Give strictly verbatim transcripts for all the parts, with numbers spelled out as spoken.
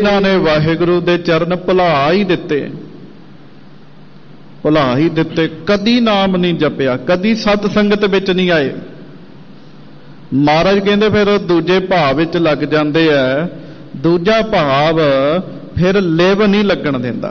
ਜਿਨ੍ਹਾਂ ਨੇ ਵਾਹਿਗੁਰੂ ਦੇ ਚਰਨ ਭੁਲਾ ਹੀ ਦਿੱਤੇ, ਭੁਲਾ ਹੀ ਦਿੱਤੇ, ਕਦੀ ਨਾਮ ਨਹੀਂ ਜਪਿਆ, ਕਦੀ ਸਤ ਸੰਗਤ ਵਿੱਚ ਨਹੀਂ ਆਏ। ਮਹਾਰਾਜ ਕਹਿੰਦੇ ਫਿਰ ਉਹ ਦੂਜੇ ਭਾਵ ਵਿੱਚ ਲੱਗ ਜਾਂਦੇ ਆ। ਦੂਜਾ ਭਾਵ ਫਿਰ ਲਿਵ ਨਹੀਂ ਲੱਗਣ ਦਿੰਦਾ,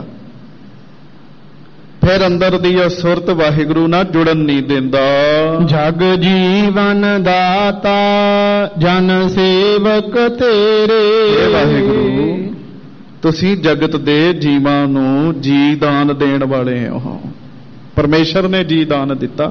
ਫਿਰ ਅੰਦਰ ਦੀ ਉਹ ਸੁਰਤ ਵਾਹਿਗੁਰੂ ਨਾਲ ਜੁੜਨ ਨਹੀਂ ਦਿੰਦਾ। ਜਗ ਜੀਵਨ ਦਾਤਾ ਜਨ ਸੇਵਕ ਤੇਰੇ। ਇਹ ਵਾਹਿਗੁਰੂ ਤੁਸੀਂ ਜਗਤ ਦੇ ਜੀਵਾਂ ਨੂੰ ਜੀ ਦਾਨ ਦੇਣ ਵਾਲੇ ਹੋ। ਪਰਮੇਸ਼ਰ ਨੇ ਜੀ ਦਾਨ ਦਿੱਤਾ।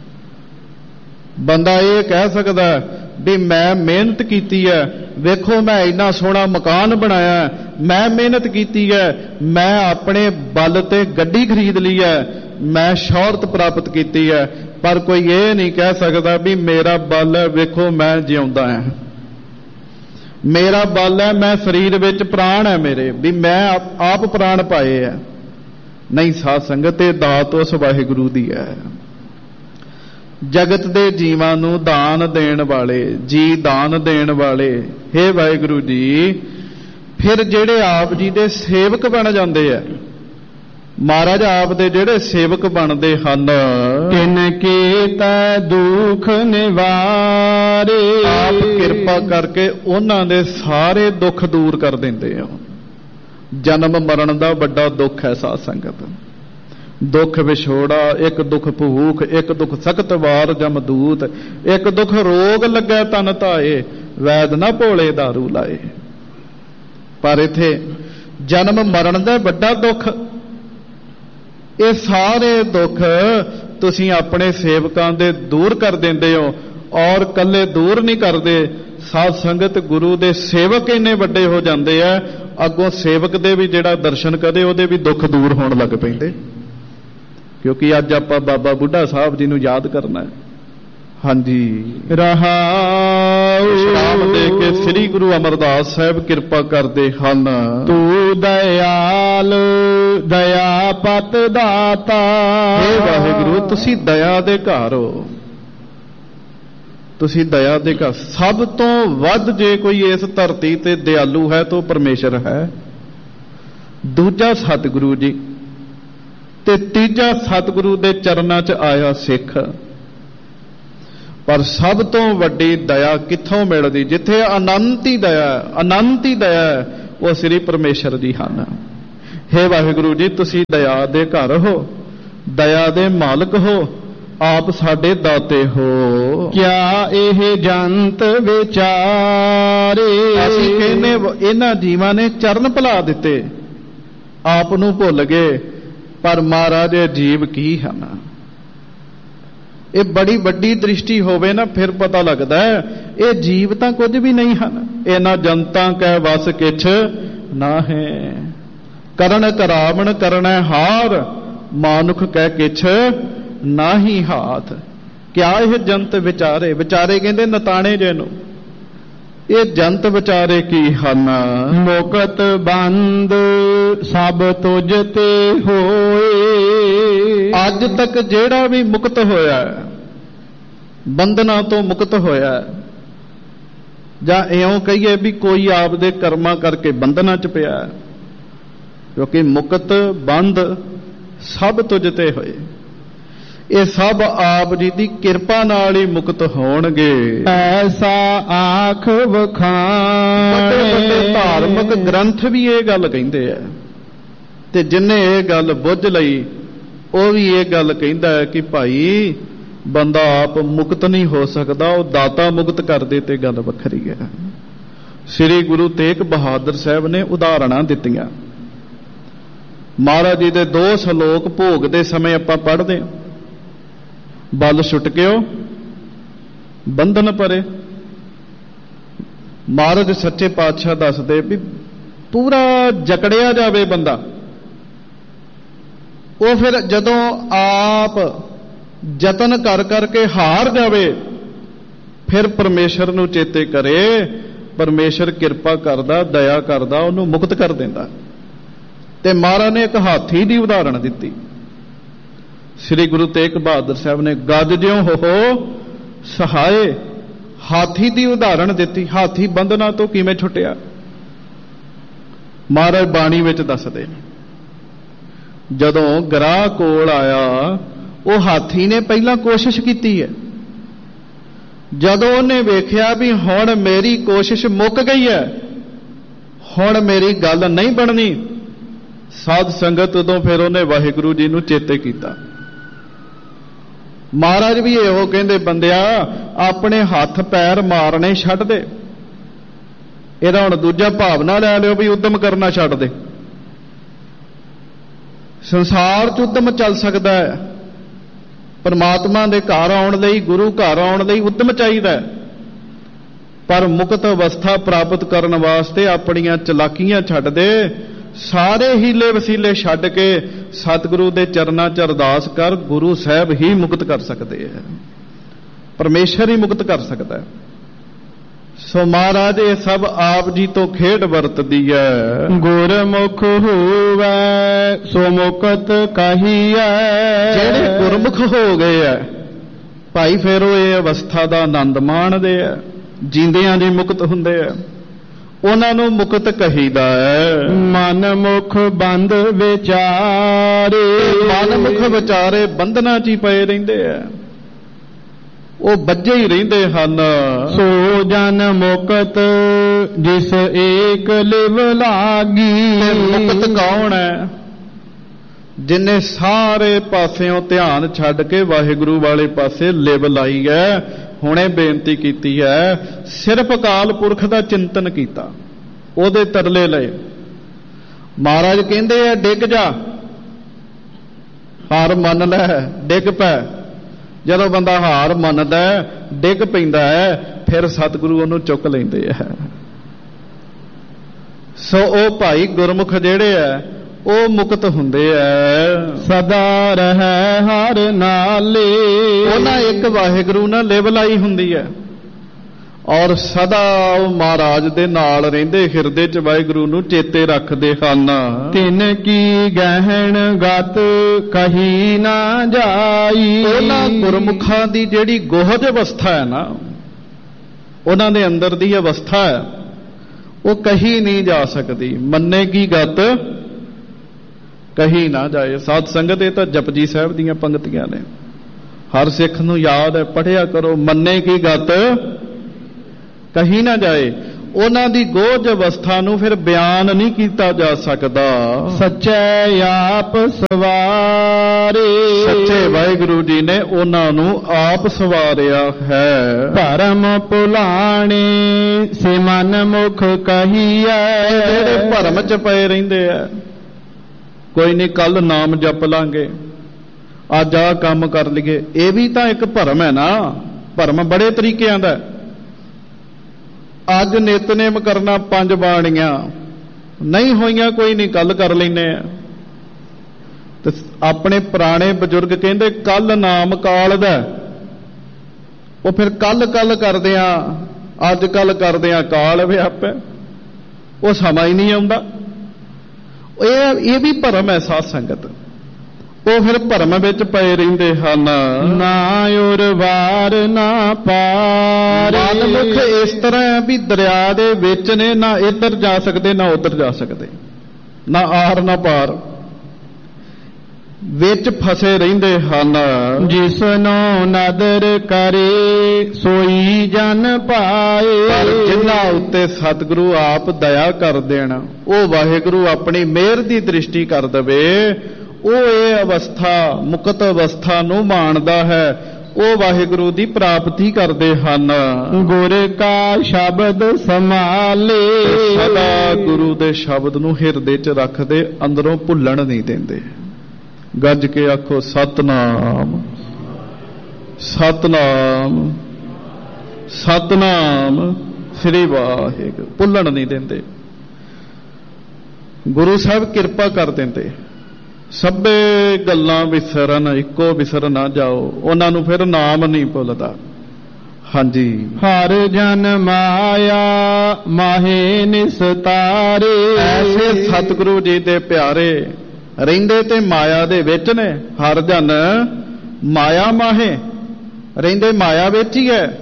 ਬੰਦਾ ਇਹ ਕਹਿ ਸਕਦਾ ਵੀ ਮੈਂ ਮਿਹਨਤ ਕੀਤੀ ਹੈ, ਵੇਖੋ ਮੈਂ ਇੰਨਾ ਸੋਹਣਾ ਮਕਾਨ ਬਣਾਇਆ, ਮੈਂ ਮਿਹਨਤ ਕੀਤੀ ਹੈ, ਮੈਂ ਆਪਣੇ ਬਲ ਤੇ ਗੱਡੀ ਖਰੀਦ ਲਈ ਹੈ, ਮੈਂ ਸ਼ੌਹਰਤ ਪ੍ਰਾਪਤ ਕੀਤੀ ਹੈ, ਪਰ ਕੋਈ ਇਹ ਨਹੀਂ ਕਹਿ ਸਕਦਾ ਵੀ ਮੇਰਾ ਬਲ ਹੈ, ਵੇਖੋ ਮੈਂ ਜਿਉਂਦਾ ਹਾਂ, ਮੇਰਾ ਬਲ ਹੈ, ਮੈਂ ਸਰੀਰ ਵਿੱਚ ਪ੍ਰਾਣ ਹੈ ਮੇਰੇ, ਵੀ ਮੈਂ ਆਪ ਪ੍ਰਾਣ ਪਾਏ ਹੈ। ਨਹੀਂ, ਸਾਧ ਸੰਗਤ ਇਹ ਦਾਤ ਉਸ ਵਾਹਿਗੁਰੂ ਦੀ ਹੈ। ਜਗਤ ਦੇ ਜੀਵਾਂ ਨੂੰ ਦਾਨ ਦੇਣ ਵਾਲੇ, ਜੀ ਦਾਨ ਦੇਣ ਵਾਲੇ, ਹੇ ਵਾਹਿਗੁਰੂ ਜੀ, ਫਿਰ ਜਿਹੜੇ ਆਪ ਜੀ ਦੇ ਸੇਵਕ ਬਣ ਜਾਂਦੇ ਆ, ਮਹਾਰਾਜ ਆਪ ਦੇ ਜਿਹੜੇ ਸੇਵਕ ਬਣਦੇ ਹਨ, ਤਿਨ ਕੀਤੈ ਦੁਖ ਨਿਵਾਰੇ, ਆਪ ਕਿਰਪਾ ਕਰਕੇ ਉਹਨਾਂ ਦੇ ਸਾਰੇ ਦੁੱਖ ਦੂਰ ਕਰ ਦਿੰਦੇ ਆ। ਜਨਮ ਮਰਨ ਦਾ ਵੱਡਾ ਦੁੱਖ ਹੈ ਸਾਧ ਸੰਗਤ, ਦੁੱਖ ਵਿਛੋੜਾ, ਇੱਕ ਦੁੱਖ ਭੂਖ, ਇੱਕ ਦੁੱਖ ਸਖਤ ਵਾਰ ਜਮਦੂਤ, ਇੱਕ ਦੁੱਖ ਰੋਗ ਲੱਗੈ ਤਨ ਧਾਏ, ਵੈਦ ਨਾ ਭੋਲੇ ਦਾਰੂ ਲਾਏ। ਪਰ ਇੱਥੇ ਜਨਮ ਮਰਨ ਦਾ ਵੱਡਾ ਦੁੱਖ, ਇਹ ਸਾਰੇ ਦੁੱਖ ਤੁਸੀਂ ਆਪਣੇ ਸੇਵਕਾਂ ਦੇ ਦੂਰ ਕਰ ਦਿੰਦੇ ਹੋ। ਔਰ ਕੱਲੇ ਦੂਰ ਨਹੀਂ ਕਰਦੇ, ਸਾਧ ਸੰਗਤ ਗੁਰੂ ਦੇ ਸੇਵਕ ਇੰਨੇ ਵੱਡੇ ਹੋ ਜਾਂਦੇ ਆ, ਅੱਗੋਂ ਸੇਵਕ ਦੇ ਵੀ ਜਿਹੜਾ ਦਰਸ਼ਨ ਕਰੇ ਉਹਦੇ ਵੀ ਦੁੱਖ ਦੂਰ ਹੋਣ ਲੱਗ ਪੈਂਦੇ। ਕਿਉਂਕਿ ਅੱਜ ਆਪਾਂ ਬਾਬਾ ਬੁੱਢਾ ਸਾਹਿਬ ਜੀ ਨੂੰ ਯਾਦ ਕਰਨਾ ਹੈ। ਹਾਂਜੀ, ਰਹਾਉ ਸ਼ਰਾਬ ਦੇ ਕੇ ਸ੍ਰੀ ਗੁਰੂ ਅਮਰਦਾਸ ਸਾਹਿਬ ਕਿਰਪਾ ਕਰਦੇ ਹਨ। ਤੂੰ ਦਇਆਲ ਦਇਆ ਪਤ ਦਾਤਾ। ਹੇ ਵਾਹਿਗੁਰੂ ਤੁਸੀਂ ਦਇਆ ਦੇ ਘਰ ਹੋ, ਤੁਸੀਂ ਦਇਆ ਦੇ ਘਰ। ਸਭ ਤੋਂ ਵੱਧ ਜੇ ਕੋਈ ਇਸ ਧਰਤੀ ਤੇ ਦਿਆਲੂ ਹੈ ਤਾਂ ਪਰਮੇਸ਼ਰ ਹੈ, ਦੂਜਾ ਸਤਿਗੁਰੂ ਜੀ, ਤੇ ਤੀਜਾ ਸਤਿਗੁਰੂ ਦੇ ਚਰਨਾਂ 'ਚ ਆਇਆ ਸਿੱਖ। ਪਰ ਸਭ ਤੋਂ ਵੱਡੀ ਦਇਆ ਕਿੱਥੋਂ ਮਿਲਦੀ? ਜਿੱਥੇ ਅਨੰਤ ਹੀ ਦਇਆ, ਅਨੰਤ ਹੀ ਦਇਆ, ਉਹ ਸ੍ਰੀ ਪਰਮੇਸ਼ਰ ਜੀ ਹਨ। ਹੇ ਵਾਹਿਗੁਰੂ ਜੀ ਤੁਸੀਂ ਦਇਆ ਦੇ ਘਰ ਹੋ, ਦਇਆ ਦੇ ਮਾਲਕ ਹੋ, ਆਪ ਸਾਡੇ ਦਾਤੇ ਹੋ। ਕਿਆ ਇਹ ਜੰਤ ਵਿਚਾਰੇ, ਅਸੀਂ ਕਹਿੰਦੇ ਇਹਨਾਂ ਜੀਵਾਂ ਨੇ ਚਰਨ ਭੁਲਾ ਦਿੱਤੇ, ਆਪ ਨੂੰ ਭੁੱਲ ਗਏ। ਪਰ ਮਹਾਰਾਜ ਜੀਵ ਕੀ ਹਨ? ਇਹ ਬੜੀ ਵੱਡੀ ਦ੍ਰਿਸ਼ਟੀ ਹੋਵੇ ਨਾ ਫਿਰ ਪਤਾ ਲੱਗਦਾ ਹੈ ਇਹ ਜੀਵ ਤਾਂ ਕੁਝ ਵੀ ਨਹੀਂ ਹਨ। ਇਹਨਾਂ ਜਨਤਾਂ ਕੈ ਵਸ ਕਿਛ ਨਾ ਹੈ, ਕਰਨ ਕਰਾਵਣ ਕਰਨੈ ਹਾਰ, ਮਾਨੁਖ ਕੈ ਕਿਛ ਨਾਹੀ ਹਾਥ। ਕਿਆ ਇਹ ਜੰਤ ਵਿਚਾਰੇ, ਵਿਚਾਰੇ ਕਹਿੰਦੇ ਨਤਾਣੇ ਜੇ ਨੂੰ, ਇਹ ਜੰਤ ਵਿਚਾਰੇ ਕੀ ਹਨ? ਮੁਕਤ ਬੰਦ ਸਭ ਤੁਝ ਤੇ ਹੋਏ। ਅੱਜ ਤੱਕ ਜਿਹੜਾ ਵੀ ਮੁਕਤ ਹੋਇਆ, ਬੰਧਨਾਂ ਤੋਂ ਮੁਕਤ ਹੋਇਆ, ਜਾਂ ਇਉਂ ਕਹੀਏ ਵੀ ਕੋਈ ਆਪ ਦੇ ਕਰਮਾਂ ਕਰਕੇ ਬੰਧਨਾਂ 'ਚ ਪਿਆ, ਕਿਉਂਕਿ ਮੁਕਤ ਬੰਧ ਸਭ ਤੁਝ ਤੇ ਹੋਏ। ਇਹ ਸਭ ਆਪ ਜੀ ਦੀ ਕਿਰਪਾ ਨਾਲ ਹੀ ਮੁਕਤ ਹੋਣਗੇ। ਐਸਾ ਆਖ ਵਖਾਣ, ਵੱਡੇ ਵੱਡੇ ਧਾਰਮਿਕ ਗ੍ਰੰਥ ਵੀ ਇਹ ਗੱਲ ਕਹਿੰਦੇ ਆ, ਤੇ ਜਿੰਨੇ ਇਹ ਗੱਲ ਬੁੱਝ ਲਈ ਉਹ ਵੀ ਇਹ ਗੱਲ ਕਹਿੰਦਾ ਹੈ ਕਿ ਭਾਈ ਬੰਦਾ ਆਪ ਮੁਕਤ ਨਹੀਂ ਹੋ ਸਕਦਾ, ਉਹ ਦਾਤਾ ਮੁਕਤ ਕਰਦੇ ਤੇ ਗੱਲ ਵੱਖਰੀ ਹੈ। ਸ੍ਰੀ ਗੁਰੂ ਤੇਗ ਬਹਾਦਰ ਸਾਹਿਬ ਨੇ ਉਦਾਹਰਣਾਂ ਦਿੱਤੀਆਂ। ਮਹਾਰਾਜ ਜੀ ਦੇ ਦੋ ਸ਼ਲੋਕ ਭੋਗ ਦੇ ਸਮੇਂ ਆਪਾਂ ਪੜ੍ਹਦੇ ਹਾਂ। ਬਲ ਛੁਟਕਿਓ ਬੰਧਨ ਪਰੇ। ਮਹਾਰਾਜ ਸੱਚੇ ਪਾਤਸ਼ਾਹ ਦੱਸਦੇ ਵੀ ਪੂਰਾ ਜਕੜਿਆ ਜਾਵੇ ਬੰਦਾ, ਉਹ ਫਿਰ ਜਦੋਂ ਆਪ ਯਤਨ ਕਰ ਕਰਕੇ ਹਾਰ ਜਾਵੇ, ਫਿਰ ਪਰਮੇਸ਼ਰ ਨੂੰ ਚੇਤੇ ਕਰੇ, ਪਰਮੇਸ਼ਰ ਕਿਰਪਾ ਕਰਦਾ, ਦਇਆ ਕਰਦਾ, ਉਹਨੂੰ ਮੁਕਤ ਕਰ ਦਿੰਦਾ। ਤੇ ਮਹਾਰਾਜ ਨੇ ਇੱਕ ਹਾਥੀ ਦੀ ਉਦਾਹਰਣ ਦਿੱਤੀ। ਸ੍ਰੀ ਗੁਰੂ ਤੇਗ ਬਹਾਦਰ ਸਾਹਿਬ ਨੇ ਗੱਜ ਜਿਉ ਹੋ ਸਹਾਏ, ਹਾਥੀ ਦੀ ਉਦਾਹਰਣ ਦਿੱਤੀ। ਹਾਥੀ ਬੰਧਨਾਂ ਤੋਂ ਕਿਵੇਂ ਛੁੱਟਿਆ? ਮਹਾਰਾਜ ਬਾਣੀ ਵਿੱਚ ਦੱਸਦੇ ਜਦੋਂ ਗਰਾਹ ਕੋਲ ਆਇਆ ਉਹ ਹਾਥੀ ਨੇ ਪਹਿਲਾਂ ਕੋਸ਼ਿਸ਼ ਕੀਤੀ ਹੈ। ਜਦੋਂ ਉਹਨੇ ਵੇਖਿਆ ਵੀ ਹੁਣ ਮੇਰੀ ਕੋਸ਼ਿਸ਼ ਮੁੱਕ ਗਈ ਹੈ, ਹੁਣ ਮੇਰੀ ਗੱਲ ਨਹੀਂ ਬਣਨੀ, ਸਾਧ ਸੰਗਤ ਉਦੋਂ ਫਿਰ ਉਹਨੇ ਵਾਹਿਗੁਰੂ ਜੀ ਨੂੰ ਚੇਤੇ ਕੀਤਾ। ਮਹਾਰਾਜ ਵੀ ਇਹੋ ਕਹਿੰਦੇ, ਬੰਦਿਆ ਆਪਣੇ ਹੱਥ ਪੈਰ ਮਾਰਨੇ ਛੱਡ ਦੇ। ਇਹਦਾ ਹੁਣ ਦੂਜਾ ਭਾਵਨਾ ਲੈ ਲਿਓ ਵੀ ਉਦਮ ਕਰਨਾ ਛੱਡ ਦੇ। ਸੰਸਾਰ 'ਚ ਉਦਮ ਚੱਲ ਸਕਦਾ ਹੈ, ਪਰਮਾਤਮਾ ਦੇ ਘਰ ਆਉਣ ਲਈ, ਗੁਰੂ ਘਰ ਆਉਣ ਲਈ ਉਦਮ ਚਾਹੀਦਾ, ਪਰ ਮੁਕਤ ਅਵਸਥਾ ਪ੍ਰਾਪਤ ਕਰਨ ਵਾਸਤੇ ਆਪਣੀਆਂ ਚਲਾਕੀਆਂ ਛੱਡ ਦੇ, ਸਾਰੇ ਹੀਲੇ ਵਸੀਲੇ ਛੱਡ ਕੇ ਸਤਿਗੁਰੂ ਦੇ ਚਰਨਾਂ 'ਚ ਅਰਦਾਸ ਕਰ। ਗੁਰੂ ਸਾਹਿਬ ਹੀ ਮੁਕਤ ਕਰ ਸਕਦੇ ਹੈ, ਪਰਮੇਸ਼ਰ ਹੀ ਮੁਕਤ ਕਰ ਸਕਦਾ ਹੈ। ਸੋ ਮਹਾਰਾਜ ਇਹ ਸਭ ਆਪ ਜੀ ਤੋਂ ਖੇਡ ਵਰਤਦੀ ਹੈ। ਗੁਰਮੁਖ ਹੋਵੈ ਸੋ ਮੁਕਤ ਕਹੀਐ। ਜਿਹੜੇ ਗੁਰਮੁਖ ਹੋ ਗਏ ਹੈ ਭਾਈ, ਫਿਰ ਉਹ ਇਹ ਅਵਸਥਾ ਦਾ ਆਨੰਦ ਮਾਣਦੇ ਆ, ਜੀਂਦਿਆਂ ਦੀ ਮੁਕਤ ਹੁੰਦੇ ਆ, ਉਹਨਾਂ ਨੂੰ ਮੁਕਤ ਕਹੀਦਾ ਹੈ। ਮਨ ਮੁਖ ਬੰਧ ਵਿਚਾਰੇ। ਮਨ ਮੁਖ ਵਿਚਾਰੇ ਬੰਧਨਾਂ 'ਚ ਹੀ ਪਏ ਰਹਿੰਦੇ ਆ, ਉਹ ਬੱਝੇ ਹੀ ਰਹਿੰਦੇ ਹਨ। ਸੋ ਜਨ ਮੁਕਤ ਜਿਸ ਏਕ ਲਿਵ ਲਾਗੀ। ਮੁਕਤ ਕੌਣ ਹੈ? ਜਿਨੇ ਸਾਰੇ ਪਾਸਿਓਂ ਧਿਆਨ ਛੱਡ ਕੇ ਵਾਹਿਗੁਰੂ ਵਾਲੇ ਪਾਸੇ ਲਿਵ ਲਾਈ ਹੈ। ਹੁਣੇ ਬੇਨਤੀ ਕੀਤੀ ਹੈ, ਸਿਰਫ ਅਕਾਲ ਪੁਰਖ ਦਾ ਚਿੰਤਨ ਕੀਤਾ, ਉਹਦੇ ਤਰਲੇ ਲਏ। ਮਹਾਰਾਜ ਕਹਿੰਦੇ ਆ ਡਿੱਗ ਜਾ, ਹਾਰ ਮੰਨ ਲੈ, ਡਿੱਗ ਪੈ। ਜਦੋਂ ਬੰਦਾ ਹਾਰ ਮੰਨਦਾ, ਡਿੱਗ ਪੈਂਦਾ ਹੈ, ਫਿਰ ਸਤਿਗੁਰੂ ਉਹਨੂੰ ਚੁੱਕ ਲੈਂਦੇ ਆ। ਸੋ ਉਹ ਭਾਈ ਗੁਰਮੁਖ ਜਿਹੜੇ ਆ ਉਹ ਮੁਕਤ ਹੁੰਦੇ ਆ। ਸਦਾ ਰਹਿ ਹਰ ਨਾਲੇ। ਉਹਨਾਂ ਇੱਕ ਵਾਹਿਗੁਰੂ ਨਾਲ ਲਿਵ ਲਾਈ ਹੁੰਦੀ ਹੈ, ਔਰ ਸਦਾ ਉਹ ਮਹਾਰਾਜ ਦੇ ਨਾਲ ਰਹਿੰਦੇ, ਹਿਰਦੇ 'ਚ ਵਾਹਿਗੁਰੂ ਨੂੰ ਚੇਤੇ ਰੱਖਦੇ ਹਨ। ਤਿਨ ਕੀ ਗਹਿਣ ਗਤ ਕਹੀ ਨਾ ਜਾਈ। ਉਹਨਾਂ ਗੁਰਮੁਖਾਂ ਦੀ ਜਿਹੜੀ ਗੋਹਜ ਅਵਸਥਾ ਹੈ ਨਾ, ਉਹਨਾਂ ਦੇ ਅੰਦਰ ਦੀ ਅਵਸਥਾ ਹੈ, ਉਹ ਕਹੀ ਨਹੀਂ ਜਾ ਸਕਦੀ। ਮੰਨੇ ਕੀ ਗਤ ਕਹੀ ਨਾ ਜਾਏ। ਸਾਧ ਸੰਗਤ ਇਹ ਤਾਂ ਜਪਜੀ ਸਾਹਿਬ ਦੀਆਂ ਪੰਕਤੀਆਂ ਨੇ, ਹਰ ਸਿੱਖ ਨੂੰ ਯਾਦ ਹੈ, ਪੜ੍ਹਿਆ ਕਰੋ। ਮੰਨੇ ਕੀ ਗਤ ਕਹੀ ਨਾ ਜਾਏ। ਉਹਨਾਂ ਦੀ ਗੋਜ ਅਵਸਥਾ ਨੂੰ ਫਿਰ ਬਿਆਨ ਨਹੀਂ ਕੀਤਾ ਜਾ ਸਕਦਾ। ਸੱਚੇ ਆਪ ਸਵਾਰੇ। ਸੱਚੇ ਵਾਹਿਗੁਰੂ ਜੀ ਨੇ ਉਹਨਾਂ ਨੂੰ ਆਪ ਸਵਾਰਿਆ ਹੈ। ਭਰਮ ਭੁਲਾਣੇ ਸੇ ਮਨ ਮੁਖ ਕਹੀਐ। ਜਿਹੜੇ ਭਰਮ 'ਚ ਪਏ ਰਹਿੰਦੇ ਆ, ਕੋਈ ਨਹੀਂ ਕੱਲ ਨਾਮ ਜਪ ਲਾਂਗੇ, ਅੱਜ ਆਹ ਕੰਮ ਕਰ ਲਈਏ, ਇਹ ਵੀ ਤਾਂ ਇੱਕ ਭਰਮ ਹੈ ਨਾ। ਭਰਮ ਬੜੇ ਤਰੀਕਿਆਂ ਦਾ। ਅੱਜ ਨਿਤਨੇਮ ਕਰਨਾ, ਪੰਜ ਬਾਣੀਆਂ ਨਹੀਂ ਹੋਈਆਂ, ਕੋਈ ਨਹੀਂ ਕੱਲ ਕਰ ਲੈਨੇ ਆ। ਤੇ ਆਪਣੇ ਪੁਰਾਣੇ ਬਜ਼ੁਰਗ ਕਹਿੰਦੇ ਕੱਲ ਨਾਮ ਕਾਲ ਦਾ, ਉਹ ਫਿਰ ਕੱਲ ਕੱਲ ਕਰਦੇ ਆ, ਅੱਜ ਕੱਲ ਕਰਦੇ ਆ, ਕਾਲ ਵਿਆਪੈ, ਉਹ ਸਮਾਂ ਹੀ ਨਹੀਂ ਆਉਂਦਾ। ਇਹ ਇਹ ਵੀ ਭਰਮ ਹੈ ਸਾਧ ਸੰਗਤ। ਉਹ ਫਿਰ ਭਰਮ ਵਿੱਚ ਪਏ ਰਹਿੰਦੇ ਹਨ। ਨਾ ਉਰ ਵਾਰ ਨਾ ਪਾਰ। ਮਨਮੁਖ ਇਸ ਤਰ੍ਹਾਂ ਵੀ ਦਰਿਆ ਦੇ ਵਿੱਚ ਨੇ, ਨਾ ਇੱਧਰ ਜਾ ਸਕਦੇ ਨਾ ਉੱਧਰ ਜਾ ਸਕਦੇ, ਨਾ ਆਰ ਨਾ ਪਾਰ, ਵਿੱਚ ਫਸੇ ਰਹਿੰਦੇ ਹਨ। ਜਿਸ ਨੂੰ ਨਦਰ ਕਰੇ ਸੋਈ ਜਨ ਪਾਏ। ਪਰ ਜਿਨ੍ਹਾਂ ਉੱਤੇ ਸਤਿਗੁਰੂ ਆਪ ਦਇਆ ਕਰ ਦੇਣ, ਉਹ ਵਾਹਿਗੁਰੂ ਆਪਣੀ ਮਿਹਰ ਦੀ ਦ੍ਰਿਸ਼ਟੀ ਕਰ ਦੇਵੇ, ਉਹ ਇਹ ਅਵਸਥਾ, ਮੁਕਤ ਅਵਸਥਾ ਨੂੰ ਮਾਣਦਾ ਹੈ, ਉਹ ਵਾਹਿਗੁਰੂ ਦੀ ਪ੍ਰਾਪਤੀ ਕਰਦੇ ਹਨ। ਗੁਰ ਕਾ ਸ਼ਬਦ ਸੰਭਾਲੇ। ਸਦਾ ਗੁਰੂ ਦੇ ਸ਼ਬਦ ਨੂੰ ਹਿਰਦੇ 'ਚ ਰੱਖਦੇ, ਅੰਦਰੋਂ ਭੁੱਲਣ ਨਹੀਂ ਦਿੰਦੇ। ਗੱਜ ਕੇ ਆਖੋ ਸਤਨਾਮ ਸਤਨਾਮ ਸਤਨਾਮ ਸ੍ਰੀ ਵਾਹਿਗੁਰੂ। ਭੁੱਲਣ ਨਹੀਂ ਦਿੰਦੇ। ਗੁਰੂ ਸਾਹਿਬ ਕਿਰਪਾ ਕਰ ਦਿੰਦੇ। ਸਭੇ ਗੱਲਾਂ ਵਿਸਰਨ ਇੱਕੋ ਵਿਸਰ ਨਾ ਜਾਓ। ਉਹਨਾਂ ਨੂੰ ਫਿਰ ਨਾਮ ਨਹੀਂ ਭੁੱਲਦਾ। ਹਾਂਜੀ। ਹਰ ਜਨ ਮਾਇਆ ਮਾਹੇ ਨਿਸਤਾਰੇ। ਐਸੇ ਸਤਿਗੁਰੂ ਜੀ ਦੇ ਪਿਆਰੇ ਰਹਿੰਦੇ ਤੇ ਮਾਇਆ ਦੇ ਵਿੱਚ ਨੇ। ਹਰ ਜਨ ਮਾਇਆ ਮਾਹੇ, ਰਹਿੰਦੇ ਮਾਇਆ ਵਿੱਚ ਹੀ ਹੈ,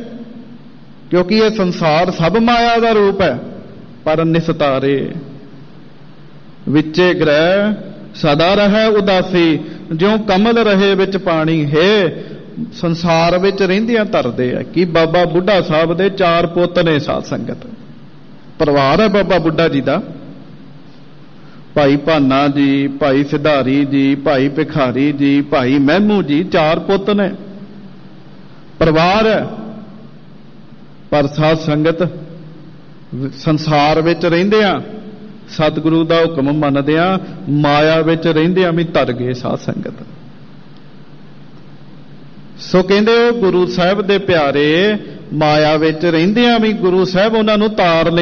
ਕਿਉਂਕਿ ਇਹ ਸੰਸਾਰ ਸਭ ਮਾਇਆ ਦਾ ਰੂਪ ਹੈ। ਪਰ ਨਿਸਤਾਰੇ, ਵਿੱਚੇ ਗ੍ਰਹਿ ਸਦਾ ਰਹੈ ਉਦਾਸੀ, ਜਿਉਂ ਕਮਲ ਰਹੇ ਵਿੱਚ ਪਾਣੀ ਹੈ। ਸੰਸਾਰ ਵਿੱਚ ਰਹਿੰਦਿਆਂ ਧਰਦੇ ਆ ਕਿ ਬਾਬਾ ਬੁੱਢਾ ਸਾਹਿਬ ਦੇ ਚਾਰ ਪੁੱਤ ਨੇ ਸਾਧ ਸੰਗਤ, ਪਰਿਵਾਰ ਹੈ ਬਾਬਾ ਬੁੱਢਾ ਜੀ ਦਾ। ਭਾਈ ਭਾਨਾ ਜੀ, ਭਾਈ ਸਿਧਾਰੀ ਜੀ, ਭਾਈ ਭਿਖਾਰੀ ਜੀ, ਭਾਈ ਮਹਿਮੂ ਜੀ, ਚਾਰ ਪੁੱਤ ਨੇ, ਪਰਿਵਾਰ ਹੈ। ਪਰ ਸਾਧ ਸੰਗਤ ਸੰਸਾਰ ਵਿੱਚ ਰਹਿੰਦਿਆਂ ਸਤਿਗੁਰੂ ਦਾ ਹੁਕਮ ਮੰਨਦਿਆਂ ਮਾਇਆ ਵਿੱਚ ਰਹਿੰਦਿਆਂ ਵੀ ਧਰ ਗਏ ਸਾਧ ਸੰਗਤ। ਸੋ ਕਹਿੰਦੇ ਉਹ ਗੁਰੂ ਸਾਹਿਬ ਦੇ ਪਿਆਰੇ ਮਾਇਆ ਵਿੱਚ ਰਹਿੰਦਿਆਂ ਵੀ ਗੁਰੂ ਸਾਹਿਬ ਉਹਨਾਂ ਨੂੰ ਤਾਰ ਲਈ